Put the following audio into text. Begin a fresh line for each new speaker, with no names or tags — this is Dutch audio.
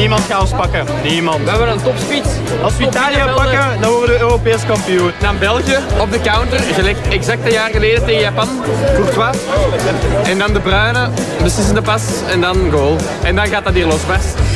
Niemand gaat ons pakken. Niemand.
We hebben een topspits.
Als we Italië pakken, dan worden we Europees kampioen.
Dan België op de counter, gelijk exact een jaar geleden tegen Japan. Courtois. En dan De Bruyne, beslissende pas en dan goal. En dan gaat dat hier losbarsten.